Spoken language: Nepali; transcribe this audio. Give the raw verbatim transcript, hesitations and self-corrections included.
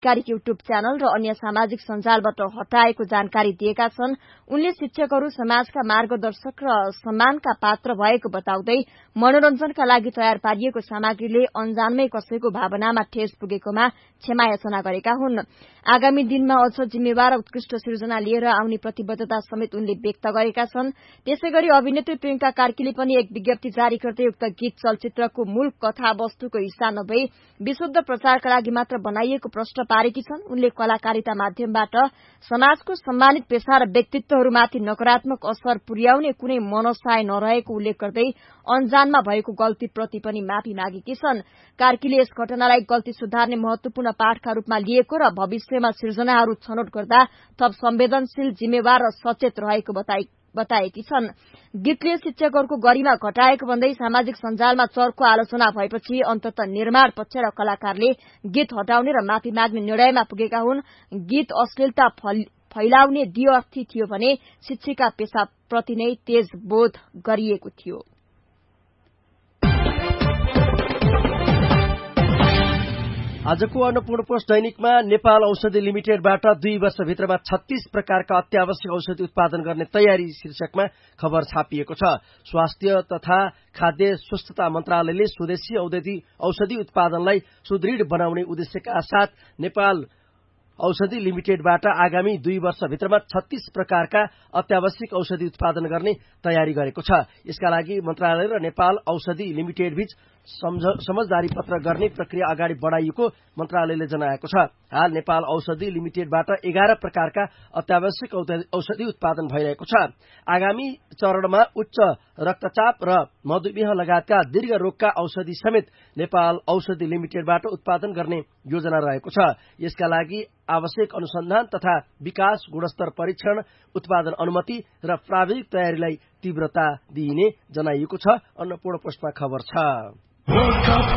आधिकारिक युट्युब च्यानल र अन्य सामाजिक सञ्जालबाट हटाएको जानकारी दिएका छन्। उनले शिक्षकहरू समाजका मार्गदर्शक र सम्मानका पात्र भएको बताउँदै मनोरञ्जनका लागि तयार पारिएको सामग्रीले अनजानमै कसैको भावनामा ठेस पुगेकोमा क्षमा याचना गरेका हुन्। आगामी दिनमा अझ जिम्मेवार र उत्कृष्ट सृजना लिएर आउने प्रतिबद्धता समेत उनले व्यक्त गरेका छन्। त्यसैगरी अभिनेत्री प्रियंका कार्कीले पनि एक विज्ञप्ति जारी गर्दै उक्त गीत चलचित्रको मूल कथावस्तुको हिस्सा नभई विशुद्ध प्रचारका लागि मात्र बनाइएको प्रश्न पारेकी छन्। उनले कलाकारिता माध्यमबाट समाजको सम्मानित पेशा र व्यक्तित्वहरूमाथि नकारात्मक असर पुर्याउने कुनै मनसाय नरहेको उल्लेख गर्दै अनजानमा भएको गल्तीप्रति पनि माफी मागेकी छन्। कार्कीले यस घटनालाई गल्ती सुधार्ने महत्वपूर्ण पाठका रूपमा लिएको र भविष्यमा सृजनाहरू छनौट गर्दा थप संवेदनशील जिम्मेवार र सचेत रहेको बताएकी छन्। गीतले शिक्षकहरूको गरिमा घटाएको भन्दै सामाजिक सञ्जालमा चर्को आलोचना भएपछि अन्तत निर्माण पक्ष र कलाकारले गीत हटाउने र माफी माग्ने निर्णयमा पुगेका हुन्। गीत अश्लीलता फैलाउने दियर्थी थियो भने शिक्षिका पेशाप्रति नै तेज बोध गरिएको थियो। आजको अन्नपूर्ण पोस्ट दैनिकमा नेपाल औषधि लिमिटेडबाट दुई वर्षभित्रमा छत्तीस प्रकारका अत्यावश्यक औषधि उत्पादन गर्ने तयारी शीर्षकमा खबर छापिएको छ। स्वास्थ्य तथा खाद्य स्वस्थता मन्त्रालयले स्वदेशी औषधि उत्पादनलाई सुदृढ बनाउने उद्देश्यका साथ नेपाल औषधि लिमिटेडबाट आगामी दुई वर्षभित्रमा छत्तीस प्रकारका अत्यावश्यक औषधि उत्पादन गर्ने तयारी गरेको छ। यसका लागि मन्त्रालय र नेपाल औषधि लिमिटेडबीच समझदारी पत्र गर्ने प्रक्रिया अगाडि बढाइएको मन्त्रालयले जनाएको छ। हाल नेपाल औषधि लिमिटेडबाट एघार प्रकारका अत्यावश्यक औषधि उत्पादन भइरहेको छ। आगामी चरणमा उच्च रक्तचाप र मधुमेह लगायतका दीर्घ रोगका औषधि समेत नेपाल औषधि लिमिटेडबाट उत्पादन गर्ने योजना रहेको छ। यसका लागि आवश्यक अनुसन्धान तथा विकास, गुणस्तर परीक्षण, उत्पादन अनुमति र प्राविधिक तयारीलाई तीव्रता दिइने जनाइएको छ। अन्नपूर्ण पोस्टमा खबर छ।